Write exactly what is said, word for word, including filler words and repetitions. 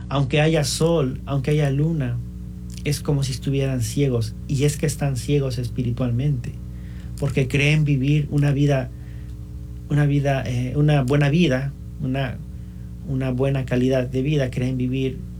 Aunque haya sol, aunque haya luna, es como si estuvieran ciegos. Y es que están ciegos espiritualmente, porque creen vivir una vida, una vida, eh, una buena vida, una, una buena calidad de vida, creen vivir